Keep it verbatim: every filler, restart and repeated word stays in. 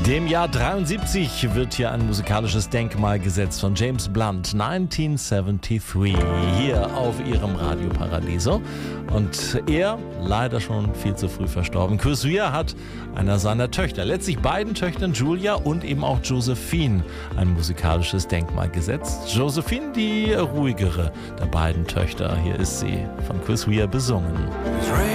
Dem Jahr dreiundsiebzig wird hier ein musikalisches Denkmal gesetzt von James Blunt, neunzehnhundertdreiundsiebzig, hier auf ihrem Radio Paradiso. Und er, leider schon viel zu früh verstorben, Chris Rea hat einer seiner Töchter, letztlich beiden Töchtern, Julia und eben auch Josephine, ein musikalisches Denkmal gesetzt. Josephine, die ruhigere der beiden Töchter. Hier ist sie von Chris Rea besungen.